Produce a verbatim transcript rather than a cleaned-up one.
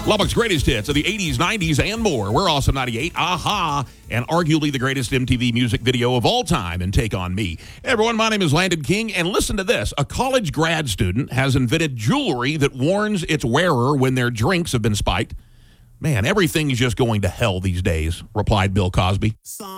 Lubbock's greatest hits of the eighties, nineties, and more. We're Awesome ninety-eight, Aha, and arguably the greatest M T V music video of all time in Take On Me. Hey everyone, my name is Landon King, and listen to this. A college grad student has invented jewelry that warns its wearer when their drinks have been spiked. Man, everything's just going to hell these days, replied Bill Cosby.